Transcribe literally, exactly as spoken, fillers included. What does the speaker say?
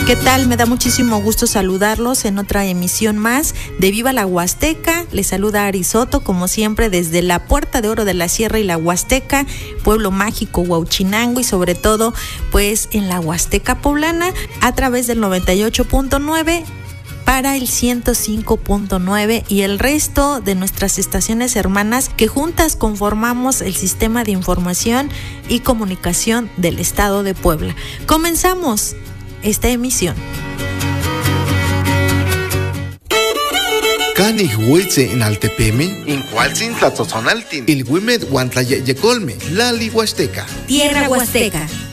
¿Qué tal? Me da muchísimo gusto saludarlos en otra emisión más de Viva la Huasteca. Les saluda Ari Soto, como siempre, desde la Puerta de Oro de la Sierra y la Huasteca, pueblo mágico Huauchinango, y sobre todo, pues en la Huasteca poblana, a través del noventa y ocho punto nueve para el ciento cinco punto nueve y el resto de nuestras estaciones hermanas que juntas conformamos el sistema de información y comunicación del estado de Puebla. Comenzamos esta emisión. Canig huitze en Altepeme, in Cualtzin Tlatzozonaltin, il Wimed Huantlayecolme, Lali Huasteca. Tierra Huasteca.